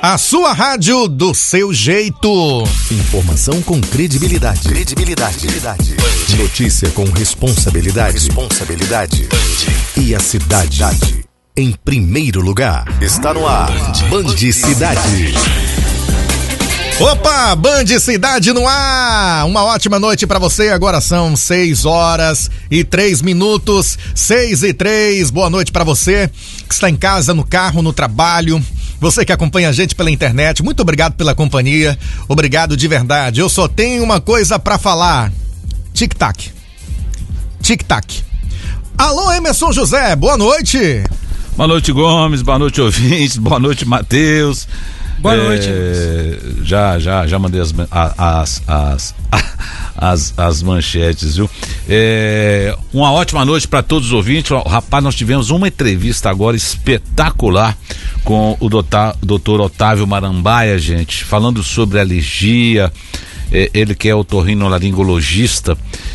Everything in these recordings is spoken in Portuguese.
A sua rádio do seu jeito. Informação com credibilidade. Notícia com responsabilidade. E a cidade em primeiro lugar. Está no ar. Band Cidade. Opa, Band Cidade no ar! Uma ótima noite pra você, agora são 6h03, 6h03, boa noite pra você que está em casa, no carro, no trabalho, você que acompanha a gente pela internet, muito obrigado pela companhia, obrigado de verdade. Eu só tenho uma coisa pra falar, tic-tac. Alô, Emerson José, boa noite! Boa noite, Gomes, boa noite, ouvintes, boa noite, Matheus. Boa noite. Já mandei as manchetes, viu? Uma ótima noite para todos os ouvintes. Rapaz, nós tivemos uma entrevista agora espetacular com o doutor Otávio Marambaia, gente, falando sobre alergia. Ele que é otorrinolaringologista,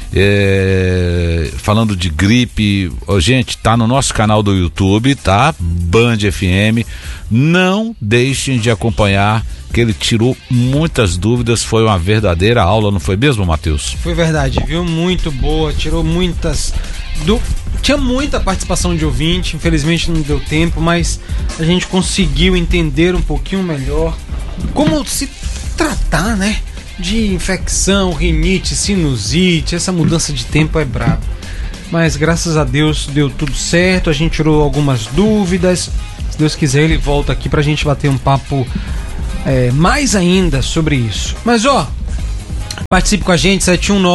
falando de gripe. Gente, tá no nosso canal do YouTube, tá? Band FM. Não deixem de acompanhar, que ele tirou muitas dúvidas. Foi uma verdadeira aula, não foi mesmo, Matheus? Foi verdade, viu? Muito boa, tirou muitas tinha muita participação de ouvinte, infelizmente não deu tempo, mas a gente conseguiu entender um pouquinho melhor como se tratar, né? De infecção, rinite, sinusite. Essa mudança de tempo é braba, mas graças a Deus deu tudo certo. A gente tirou algumas dúvidas. Se Deus quiser, ele volta aqui pra gente bater um papo mais ainda sobre isso. Mas participe com a gente,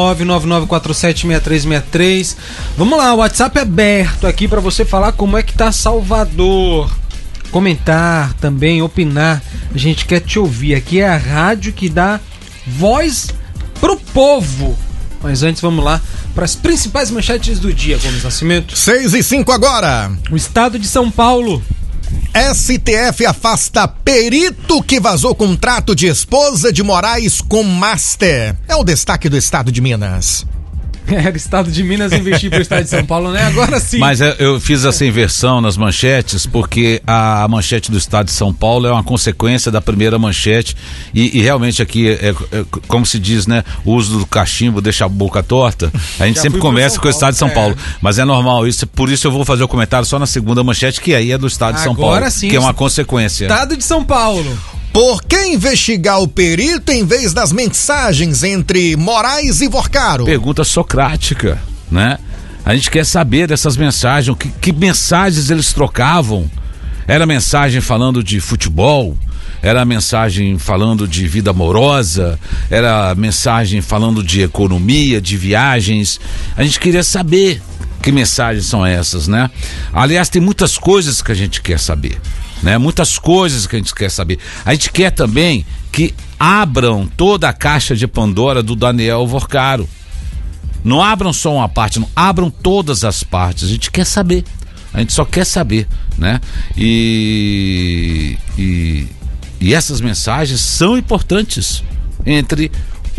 719-9947-6363. Vamos lá, o WhatsApp é aberto aqui pra você falar como é que tá Salvador, comentar também, opinar. A gente quer te ouvir. Aqui é a rádio que dá voz pro povo. Mas antes vamos lá para as principais manchetes do dia, Gomes Nascimento. 6h05 agora. O estado de São Paulo. STF afasta perito que vazou contrato de esposa de Moraes com Master. É o destaque do estado de Minas. Era o estado de Minas investir pro estado de São Paulo, né? Agora sim. Mas eu fiz essa inversão nas manchetes porque a manchete do estado de São Paulo é uma consequência da primeira manchete e realmente aqui como se diz, né? O uso do cachimbo deixa a boca torta. A gente sempre começa com o estado de São Paulo, mas é normal isso, por isso eu vou fazer o comentário só na segunda manchete, que aí é do estado de São Paulo. Agora sim. Que é uma consequência. Estado de São Paulo. Por que investigar o perito em vez das mensagens entre Moraes e Vorcaro? Pergunta socrática, né? A gente quer saber dessas mensagens, que mensagens eles trocavam. Era mensagem falando de futebol? Era mensagem falando de vida amorosa? Era mensagem falando de economia, de viagens? A gente queria saber que mensagens são essas, né? Aliás, tem muitas coisas que a gente quer saber, né? Muitas coisas que a gente quer saber. A gente quer também que abram toda a caixa de Pandora do Daniel Vorcaro. Não abram só uma parte, não, abram todas as partes. A gente quer saber. A gente só quer saber, né? E essas mensagens são importantes entre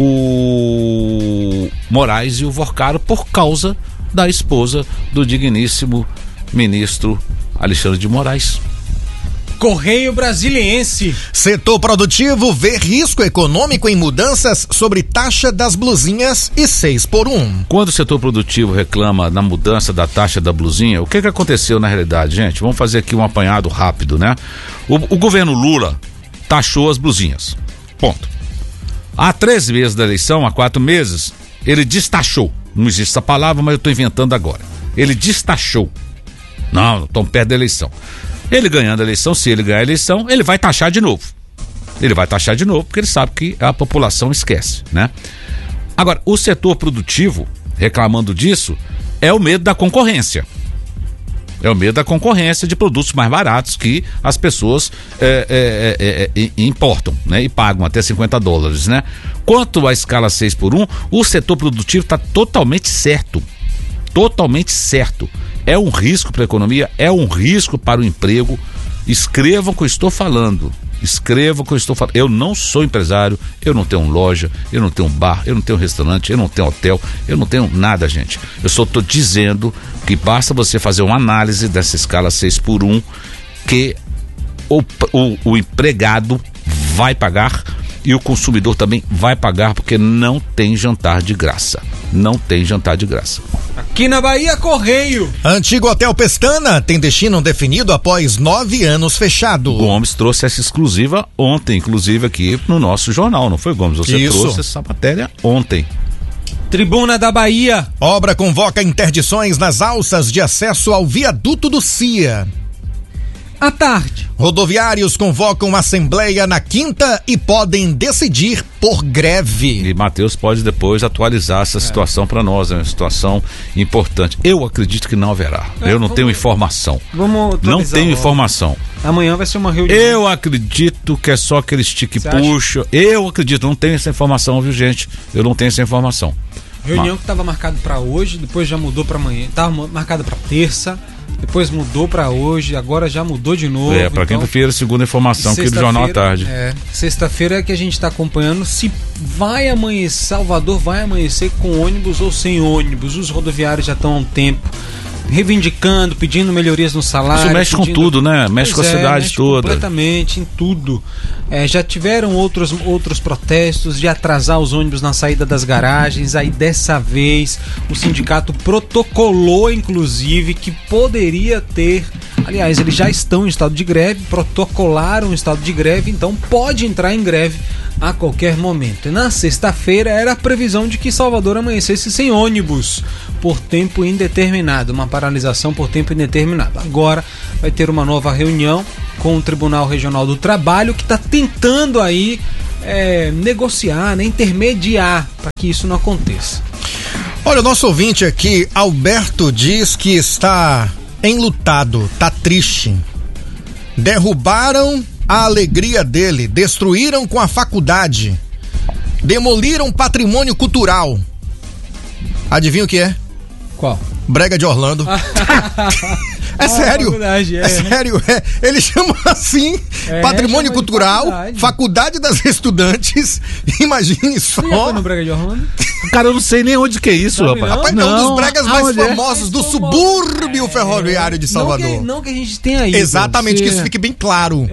o Moraes e o Vorcaro por causa da esposa do digníssimo ministro Alexandre de Moraes. Correio Brasiliense. Setor produtivo vê risco econômico em mudanças sobre taxa das blusinhas e 6x1. Quando o setor produtivo reclama na mudança da taxa da blusinha, o que aconteceu na realidade, gente? Vamos fazer aqui um apanhado rápido, né? O governo Lula taxou as blusinhas. Ponto. Há 3 meses da eleição, há 4 meses, ele destaxou. Não existe essa palavra, mas eu estou inventando agora. Ele destaxou. Não, estamos perto da eleição. Ele ganhando a eleição, se ele ganhar a eleição, ele vai taxar de novo. Ele vai taxar de novo, porque ele sabe que a população esquece, né? Agora, o setor produtivo, reclamando disso, é o medo da concorrência. É o medo da concorrência de produtos mais baratos que as pessoas importam, né? E pagam até $50, né? Quanto à escala 6x1, o setor produtivo está totalmente certo. Totalmente certo. É um risco para a economia, é um risco para o emprego. Escrevam o que eu estou falando. Eu não sou empresário, eu não tenho loja, eu não tenho bar, eu não tenho restaurante, eu não tenho hotel, eu não tenho nada, gente. Eu só estou dizendo que basta você fazer uma análise dessa escala 6x1 que o empregado vai pagar e o consumidor também vai pagar, porque não tem jantar de graça. Não tem jantar de graça. Aqui na Bahia, Correio. Antigo Hotel Pestana tem destino definido após 9 anos fechado. Gomes trouxe essa exclusiva ontem, inclusive aqui no nosso jornal, não foi, Gomes? Você trouxe essa matéria ontem. Tribuna da Bahia. Obra convoca interdições nas alças de acesso ao viaduto do CIA. À tarde. Rodoviários convocam assembleia na quinta e podem decidir por greve. E Matheus pode depois atualizar essa situação para nós, é uma situação importante. Eu acredito que não haverá. Eu não tenho informação. Não tenho informação. Amanhã vai ser uma reunião. Eu acredito que é só aquele stick puxa. Eu acredito, não tenho essa informação, viu, gente? Eu não tenho essa informação. Reunião que estava marcada para hoje, depois já mudou para amanhã. Estava marcada para terça. Depois mudou pra hoje, agora já mudou de novo. Pra quem prefere a segunda informação que do Jornal à Tarde. Sexta-feira é que a gente tá acompanhando se vai amanhecer, Salvador vai amanhecer com ônibus ou sem ônibus. Os rodoviários já estão há um tempo reivindicando, pedindo melhorias no salário. Isso mexe com tudo, né? Mexe com a cidade mexe toda. Completamente, em tudo. Já tiveram outros protestos de atrasar os ônibus na saída das garagens. Aí dessa vez o sindicato protocolou, inclusive, que poderia ter. Aliás, eles já estão em estado de greve, protocolaram o estado de greve, então pode entrar em greve a qualquer momento. E na sexta-feira era a previsão de que Salvador amanhecesse sem ônibus por tempo indeterminado, uma paralisação por tempo indeterminado. Agora vai ter uma nova reunião com o Tribunal Regional do Trabalho, que está tentando aí negociar, né, intermediar para que isso não aconteça. Olha, o nosso ouvinte aqui, Alberto, diz que está enlutado, tá triste. Derrubaram a alegria dele, destruíram com a faculdade, demoliram patrimônio cultural. Adivinha o que é? Qual? Brega de Orlando. É sério. É sério. Eles chamam assim, patrimônio cultural, faculdade das estudantes. Imagine só. Você já foi no Brega de Orlando? Cara, eu não sei nem onde que é isso, rapaz. Rapaz, é um dos bregas mais famosos do subúrbio ferroviário de Salvador. Não que a gente tenha aí. Exatamente, que isso fique bem claro.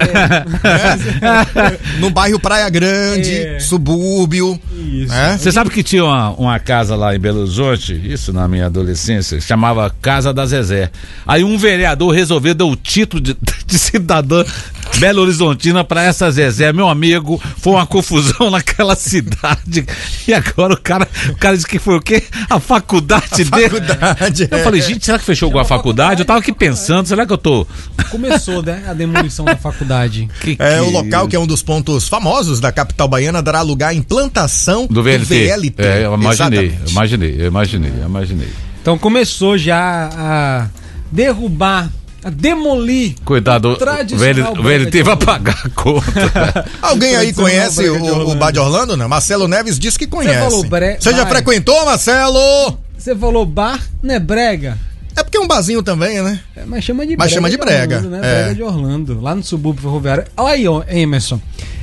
No bairro Praia Grande, subúrbio. Você sabe que tinha uma casa lá em Belo Horizonte, isso na minha adolescência, chamava Casa da Zezé. Aí um vereador resolveu dar o título de cidadã Belo Horizontina pra essa Zezé. Meu amigo, foi uma confusão naquela cidade. E agora o cara disse que foi o quê? A faculdade dele. Eu falei, gente, será que fechou com a faculdade? Eu tava aqui pensando, será que eu tô... Começou, né, a demolição da faculdade. O local, que é um dos pontos famosos da capital baiana, dará lugar à implantação do VLT. Eu imaginei. Então começou já a derrubar, a demolir. Coitado, o VLT vai pagar a conta. Alguém aí conhece o Bar de Orlando, né? Marcelo Neves disse que conhece. Você já frequentou, Marcelo? Você falou bar, né, brega? É porque é um barzinho também, né? Mas chama de brega. Orlando, né? Brega de Orlando, lá no subúrbio ferroviário. Olha aí, Emerson.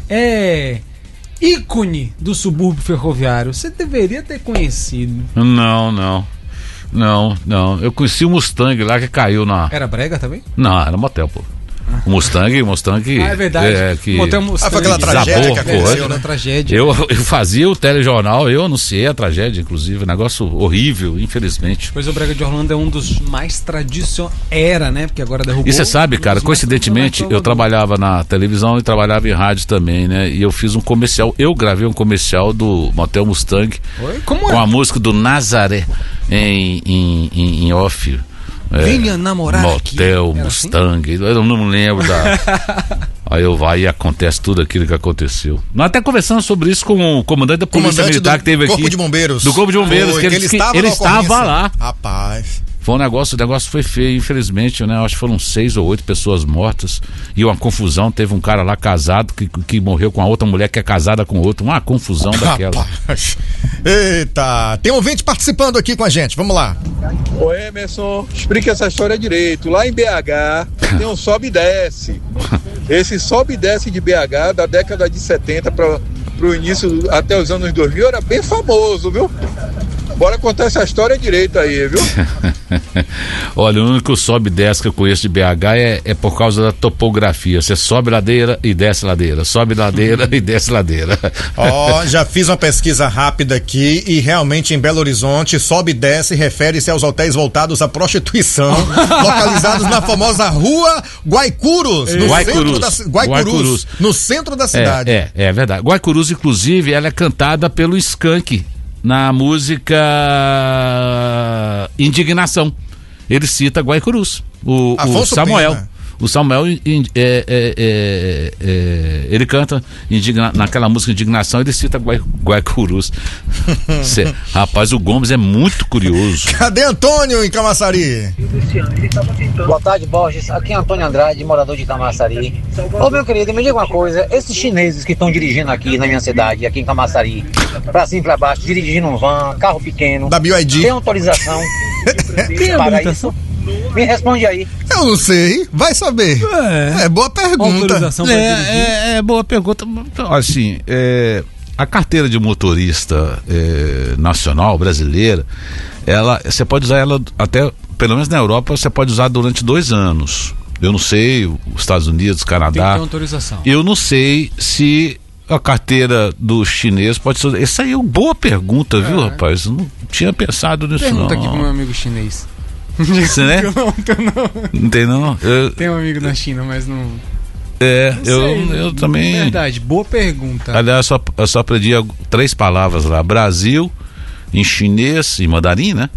Ícone do subúrbio ferroviário. Você deveria ter conhecido. Não. Eu conheci o Mustang lá que caiu na... Era brega também? Não, era motel, pô. O Mustang. É verdade. Motel Mustang. Foi aquela tragédia que aconteceu, né? Tragédia. Eu fazia o telejornal, eu anunciei a tragédia, inclusive, negócio horrível, infelizmente. Pois o Brega de Orlando é um dos mais tradicionais, né? Porque agora derrubou. E você sabe, cara, coincidentemente, eu trabalhava na televisão e trabalhava em rádio também, né? E eu fiz um comercial, eu gravei um comercial do Motel Mustang. Com a música do Nazaré em off. Venha namorar Motel aqui. Mustang, assim? Eu não me lembro Aí eu vai e acontece tudo aquilo que aconteceu. Nós até conversamos sobre isso com o comandante da Polícia Militar que teve aqui. Corpo de Bombeiros. Do Corpo de Bombeiros, que ele estava lá. Rapaz. Foi o negócio foi feio, infelizmente, né? Acho que foram 6 ou 8 pessoas mortas e uma confusão. Teve um cara lá casado que morreu com a outra mulher que é casada com outro. Uma confusão daquela. Rapaz. Eita, tem um ouvinte participando aqui com a gente, vamos lá. Ô Emerson, explica essa história direito. Lá em BH tem um sobe e desce. Esse sobe e desce de BH da década de 70 para o início até os anos 2000 era bem famoso, viu? Bora contar essa história direito aí, viu? Olha, o único sobe e desce que eu conheço de BH é por causa da topografia. Você sobe ladeira e desce ladeira, sobe ladeira e desce ladeira. Já fiz uma pesquisa rápida aqui e realmente em Belo Horizonte, sobe e desce refere-se aos hotéis voltados à prostituição, localizados na famosa Rua Guaicurus, Guaicurus, no centro da cidade. É verdade. Guaicurus, inclusive, ela é cantada pelo Skank na música Indignação. Ele cita Guaicurus, o Samuel. Pena. O Samuel, ele canta naquela música Indignação, ele cita Guaicurus. Rapaz, o Gomes é muito curioso. Cadê Antônio em Camaçari? Boa tarde, Borges. Aqui é Antônio Andrade, morador de Camaçari. Ô, meu querido, me diga uma coisa. Esses chineses que estão dirigindo aqui na minha cidade, aqui em Camaçari, pra cima e pra baixo, dirigindo um van, carro pequeno, da BYD, tem autorização para isso? Me responde aí. Eu não sei, vai saber. É boa pergunta. Boa pergunta. Assim, a carteira de motorista nacional, brasileira, você pode usar ela até, pelo menos na Europa, você pode usar durante 2 anos. Eu não sei, os Estados Unidos, Canadá. Tem que ter autorização. Eu não sei se a carteira do chinês pode ser. Essa aí é uma boa pergunta, viu, rapaz? Eu não tinha pensado nisso. Pergunta aqui pro meu amigo chinês. Você, né? Não tem não? Tem um amigo na China, mas não. Eu também. Verdade, boa pergunta. Aliás, eu só aprendi 3 palavras lá: Brasil, em chinês e mandarim, né?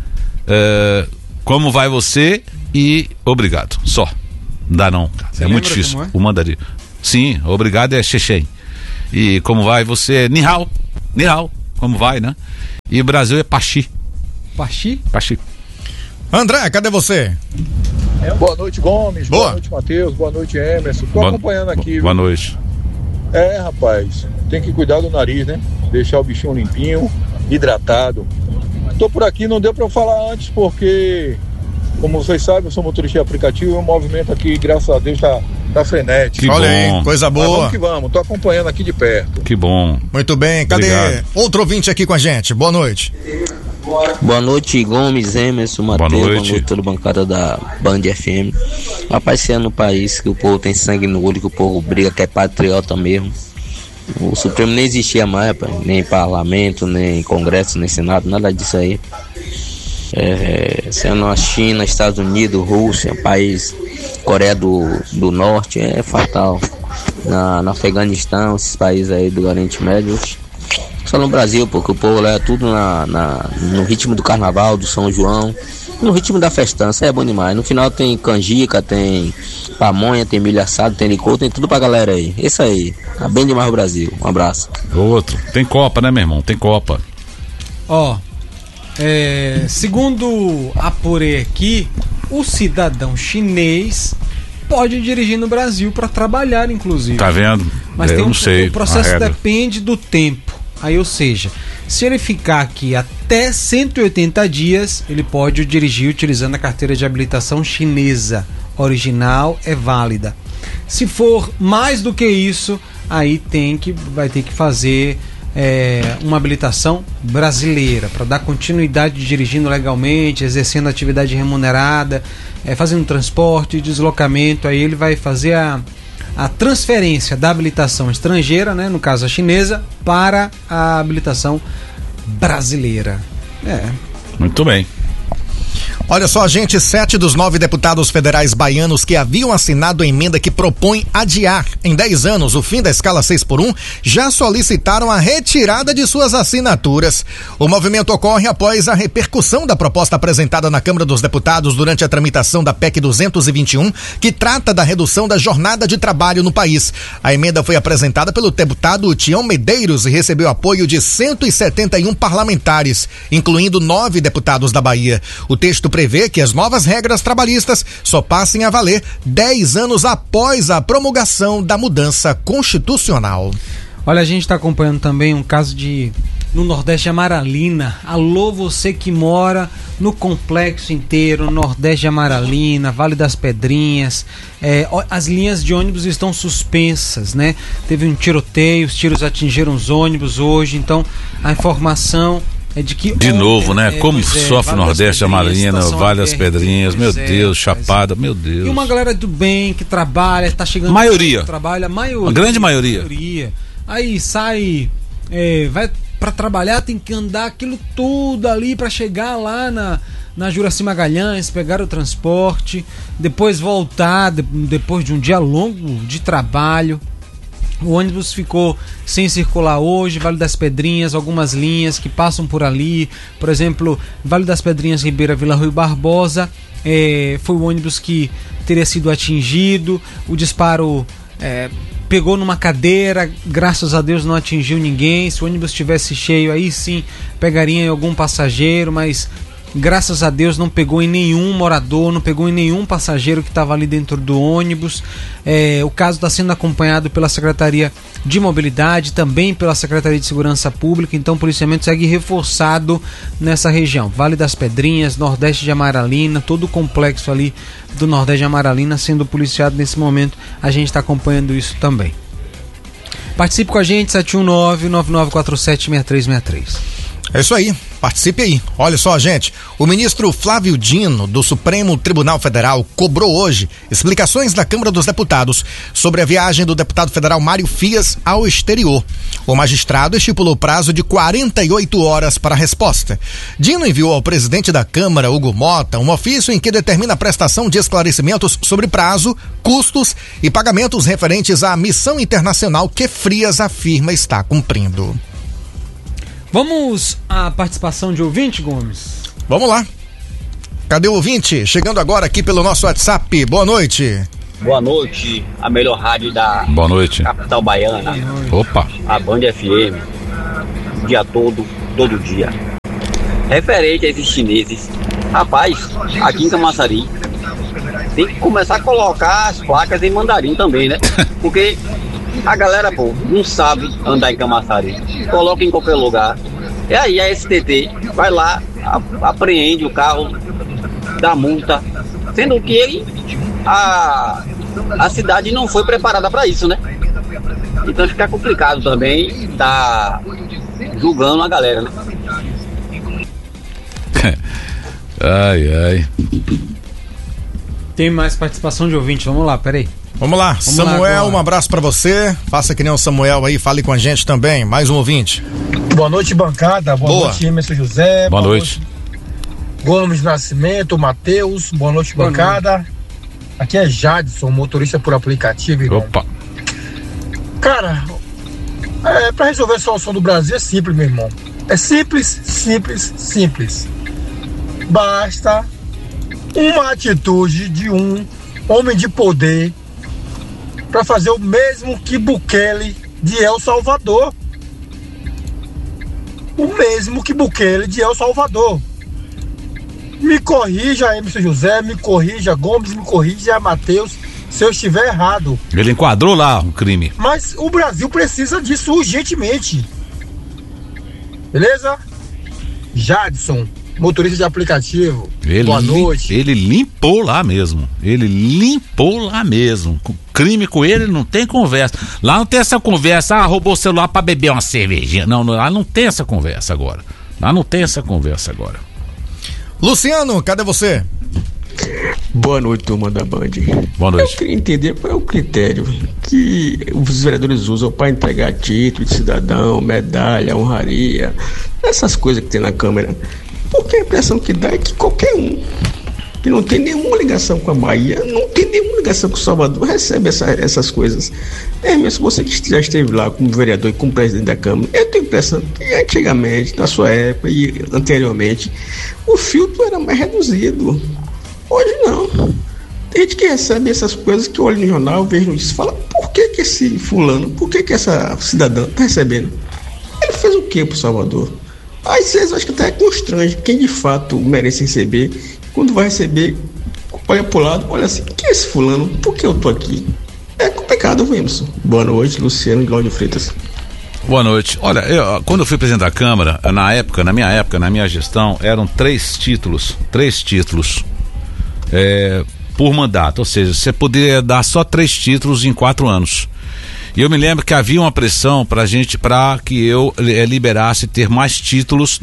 Como vai você e obrigado. Só. Não dá não. Você muito difícil. O mandarim. Sim, obrigado é Xexen. E como vai você? Ni hao. Ni hao. Como vai, né? E Brasil é Paxi. Paxi? Paxi. André, cadê você? Boa noite, Gomes. Boa noite, Matheus. Boa noite, Emerson. Tô acompanhando aqui. Boa noite. Rapaz, tem que cuidar do nariz, né? Deixar o bichinho limpinho, hidratado. Tô por aqui, não deu pra eu falar antes porque, como vocês sabem, eu sou motorista de aplicativo e o movimento aqui, graças a Deus, tá frenético. Olha aí, coisa boa. Mas vamos que vamos, tô acompanhando aqui de perto. Que bom. Muito bem, cadê outro ouvinte aqui com a gente? Boa noite. Boa noite, Gomes, Emerson, Matheus, boa noite toda a bancada da Band FM. Rapaz, se é no país que o povo tem sangue no olho, que o povo briga, que é patriota mesmo. O Supremo nem existia mais, rapaz, nem parlamento, nem congresso, nem senado, nada disso aí. Sendo a China, Estados Unidos, Rússia, país, Coreia do Norte, é fatal. No Afeganistão, esses países aí do Oriente Médio, só no Brasil, porque o povo leva tudo no ritmo do carnaval, do São João, no ritmo da festança, é bom demais. No final tem canjica, tem pamonha, tem milho assado, tem licor, tem tudo pra galera aí. Isso aí, tá bem demais o Brasil. Um abraço. Outro, tem Copa, né, meu irmão? Tem Copa. Segundo apurei aqui, o cidadão chinês pode dirigir no Brasil para trabalhar, inclusive. Tá vendo? Mas eu não sei. O processo depende do tempo. Aí, ou seja, se ele ficar aqui até 180 dias, ele pode dirigir utilizando a carteira de habilitação chinesa. Original é válida. Se for mais do que isso, aí vai ter que fazer uma habilitação brasileira para dar continuidade dirigindo legalmente, exercendo atividade remunerada, fazendo transporte, deslocamento. Aí ele vai fazer a transferência da habilitação estrangeira, né, no caso a chinesa, para a habilitação brasileira. Muito bem. Olha só, gente, 7 dos 9 deputados federais baianos que haviam assinado a emenda que propõe adiar em 10 anos o fim da escala 6x1 já solicitaram a retirada de suas assinaturas. O movimento ocorre após a repercussão da proposta apresentada na Câmara dos Deputados durante a tramitação da PEC 221, que trata da redução da jornada de trabalho no país. A emenda foi apresentada pelo deputado Tião Medeiros e recebeu apoio de 171 parlamentares, incluindo 9 deputados da Bahia. O texto prevê que as novas regras trabalhistas só passem a valer 10 anos após a promulgação da mudança constitucional. Olha, a gente está acompanhando também um caso no Nordeste de Amaralina. Alô, você que mora no complexo inteiro, Nordeste de Amaralina, Vale das Pedrinhas. As linhas de ônibus estão suspensas, né? Teve um tiroteio, os tiros atingiram os ônibus hoje, então a informação de que de ontem, novo, né? Como sofre o Nordeste, a Marina, Vale das Pedrinhas, meu Deus, Chapada, meu Deus. E uma galera do bem que trabalha, tá chegando. Maioria. Trabalha, a grande maioria. Aí sai, vai pra trabalhar, tem que andar aquilo tudo ali pra chegar lá na Juraci Magalhães, pegar o transporte, depois voltar, depois de um dia longo de trabalho. O ônibus ficou sem circular hoje. Vale das Pedrinhas, algumas linhas que passam por ali, por exemplo, Vale das Pedrinhas, Ribeira, Vila Rui Barbosa, foi o ônibus que teria sido atingido. O disparo pegou numa cadeira, graças a Deus não atingiu ninguém. Se o ônibus estivesse cheio, aí sim pegaria em algum passageiro, mas graças a Deus não pegou em nenhum morador, não pegou em nenhum passageiro que estava ali dentro do ônibus. O caso está sendo acompanhado pela Secretaria de Mobilidade, também pela Secretaria de Segurança Pública, então o policiamento segue reforçado nessa região. Vale das Pedrinhas, Nordeste de Amaralina, todo o complexo ali do Nordeste de Amaralina sendo policiado nesse momento. A gente está acompanhando isso também. Participe com a gente, 719-9947-6363. É isso aí, participe aí. Olha só, gente, o ministro Flávio Dino, do Supremo Tribunal Federal, cobrou hoje explicações da Câmara dos Deputados sobre a viagem do deputado federal Mário Fias ao exterior. O magistrado estipulou prazo de 48 horas para a resposta. Dino enviou ao presidente da Câmara, Hugo Mota, um ofício em que determina a prestação de esclarecimentos sobre prazo, custos e pagamentos referentes à missão internacional que Frias afirma estar cumprindo. Vamos à participação de ouvinte, Gomes? Vamos lá. Cadê o ouvinte? Chegando agora aqui pelo nosso WhatsApp. Boa noite. Boa noite, a melhor rádio da Boa noite. Capital Baiana. Opa. A Band FM. O dia todo dia. Referente a esses chineses. Rapaz, aqui em Camaçari tem que começar a colocar as placas em mandarim também, né? Porque a galera, não sabe andar em Camaçari. Coloca em qualquer lugar. E aí a STT vai lá, apreende o carro, dá multa. Sendo que a cidade não foi preparada para isso, né? Então fica complicado também tá julgando a galera, né? Ai. Tem mais participação de ouvinte, vamos lá, peraí. Vamos lá, Samuel, um abraço pra você. Faça que nem o Samuel aí, fale com a gente também. Mais um ouvinte. Boa noite, bancada. Boa noite, Emerson José. Boa noite. Gomes Nascimento, Matheus. Boa noite, bancada. Noite. Aqui é Jadson, motorista por aplicativo, irmão. Opa. Cara, pra resolver a situação do Brasil é simples, meu irmão. É simples. Basta uma atitude de um homem de poder para fazer o mesmo que Bukele de El Salvador. O mesmo que Bukele de El Salvador. Me corrija, Emerson José, me corrija, Gomes, me corrija, Matheus, se eu estiver errado. Ele enquadrou lá um crime. Mas o Brasil precisa disso urgentemente. Beleza? Jadson, motorista de aplicativo. Boa noite. Ele limpou lá mesmo. Crime com ele não tem conversa. Lá não tem essa conversa, roubou o celular pra beber uma cervejinha. Não, lá não tem essa conversa agora. Luciano, cadê você? Boa noite, turma da Band. Boa noite. Eu queria entender qual é o critério que os vereadores usam para entregar título de cidadão, medalha, honraria, essas coisas que tem na Câmara. Porque a impressão que dá é que qualquer um que não tem nenhuma ligação com a Bahia, não tem nenhuma ligação com o Salvador, recebe essas coisas. Mesmo você que já esteve lá como vereador e como presidente da Câmara, eu tenho a impressão que antigamente, na sua época e anteriormente, o filtro era mais reduzido. Hoje não. Tem gente que recebe essas coisas que olha no jornal, vejo isso e fala, por que esse fulano, por que essa cidadã está recebendo? Ele fez o que pro Salvador? Às vezes eu acho que até constrange quem de fato merece receber. Quando vai receber, olha pro lado, olha assim, quem é esse fulano? Por que eu tô aqui? É complicado, Emerson. Boa noite, Luciano e Cláudio Freitas. Boa noite. Olha, quando eu fui presidente da Câmara, na minha gestão, eram três títulos por mandato, ou seja, você poderia dar só 3 títulos em 4 anos. E eu me lembro que havia uma pressão para que eu liberasse ter mais títulos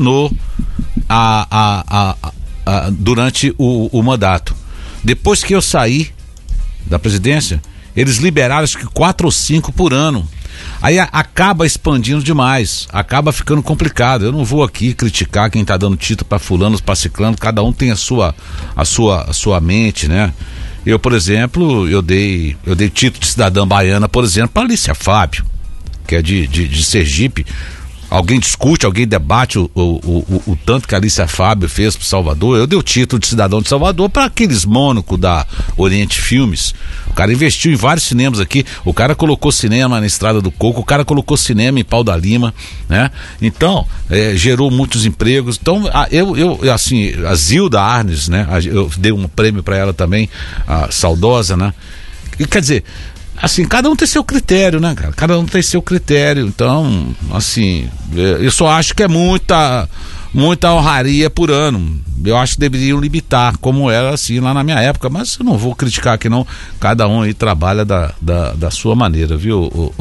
durante o mandato. Depois que eu saí da presidência, eles liberaram acho que 4 ou 5 por ano. Aí acaba expandindo demais, acaba ficando complicado. Eu não vou aqui criticar quem está dando título para fulano, para ciclano, cada um tem a sua mente, né? Eu, por exemplo, eu dei título de cidadã baiana, por exemplo, para Alicia Fábio, que é de Sergipe. Alguém discute, alguém debate o tanto que a Alicia Fábio fez para Salvador. Eu dei o título de cidadão de Salvador para aqueles Mônaco da Oriente Filmes. O cara investiu em vários cinemas aqui. O cara colocou cinema na Estrada do Coco, o cara colocou cinema em Pau da Lima, né? Então, gerou muitos empregos. Então, assim, a Zilda Arnes, né? Eu dei um prêmio para ela também, a saudosa, né? E, quer dizer, assim, cada um tem seu critério, né, cara? Cada um tem seu critério. Então, assim, eu só acho que é muita honraria por ano. Eu acho que deveriam limitar, como era assim lá na minha época, mas eu não vou criticar aqui não. Cada um aí trabalha da sua maneira, viu,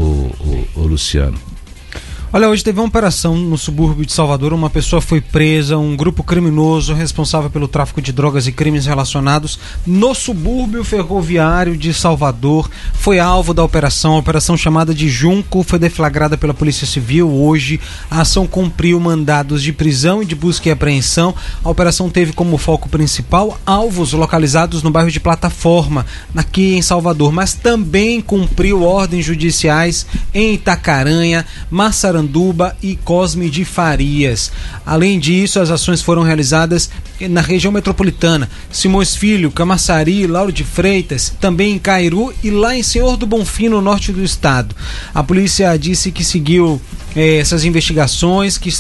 o Luciano? Olha, hoje teve uma operação no subúrbio de Salvador, uma pessoa foi presa, um grupo criminoso responsável pelo tráfico de drogas e crimes relacionados no subúrbio ferroviário de Salvador foi alvo da operação, a operação chamada de Junco, foi deflagrada pela Polícia Civil hoje. A ação cumpriu mandados de prisão e de busca e apreensão. A operação teve como foco principal alvos localizados no bairro de Plataforma, aqui em Salvador, mas também cumpriu ordens judiciais em Itacaranha, Massaranduba e Cosme de Farias. Além disso, as ações foram realizadas na região metropolitana, Simões Filho, Camaçari, Lauro de Freitas, também em Cairu e lá em Senhor do Bonfim, no norte do estado. A polícia disse que seguiu essas investigações que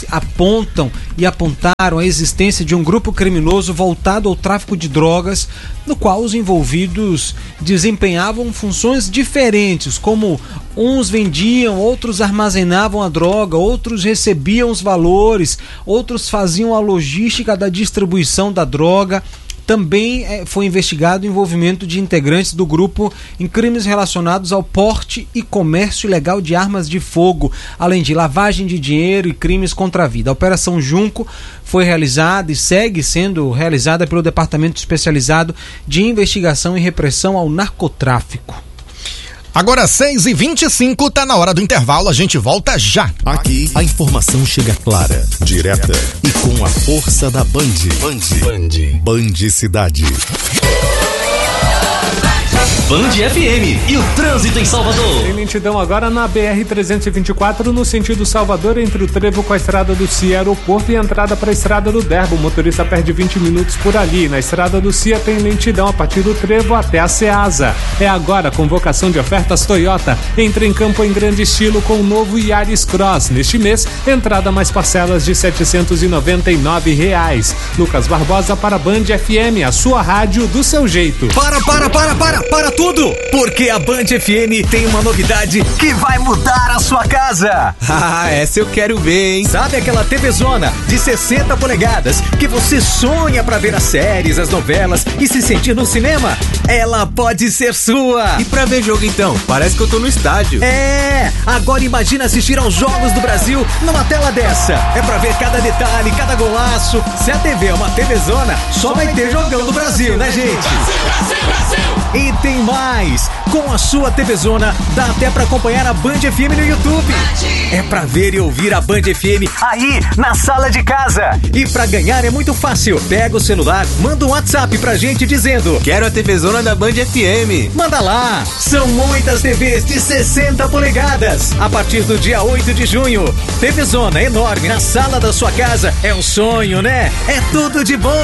apontaram a existência de um grupo criminoso voltado ao tráfico de drogas, no qual os envolvidos desempenhavam funções diferentes, como uns vendiam, outros armazenavam a droga, outros recebiam os valores, outros faziam a logística da distribuição da droga. Também foi investigado o envolvimento de integrantes do grupo em crimes relacionados ao porte e comércio ilegal de armas de fogo, além de lavagem de dinheiro e crimes contra a vida. A Operação Junco foi realizada e segue sendo realizada pelo Departamento Especializado de Investigação e Repressão ao Narcotráfico. Agora 6h25, tá na hora do intervalo, a gente volta já. Aqui a informação chega clara, direta e com a força da Band Cidade. Band FM e o trânsito em Salvador. Tem lentidão agora na BR-324 no sentido Salvador, entre o trevo com a estrada do Cia Aeroporto e a entrada para a estrada do Derbo. O motorista perde 20 minutos por ali. Na estrada do Cia tem lentidão a partir do trevo até a Ceasa. É agora convocação de ofertas Toyota. Entre em campo em grande estilo com o novo Yaris Cross. Neste mês, entrada mais parcelas de R$ 799. Lucas Barbosa para Band FM, a sua rádio do seu jeito. Para tudo, porque a Band FM tem uma novidade que vai mudar a sua casa. Essa eu quero ver, hein? Sabe aquela TVzona de 60 polegadas que você sonha pra ver as séries, as novelas e se sentir no cinema? Ela pode ser sua. E pra ver jogo então? Parece que eu tô no estádio. Agora imagina assistir aos Jogos do Brasil numa tela dessa. É pra ver cada detalhe, cada golaço. Se a TV é uma TVzona, só vai ter Jogão do Brasil, né, gente? Brasil! E tem mais! Com a sua TVzona, dá até pra acompanhar a Band FM no YouTube. É pra ver e ouvir a Band FM aí, na sala de casa. E pra ganhar é muito fácil. Pega o celular, manda um WhatsApp pra gente dizendo: quero a TVzona da Band FM. Manda lá! São muitas TVs de 60 polegadas. A partir do dia 8 de junho. TVzona enorme na sala da sua casa. É um sonho, né? É tudo de bom.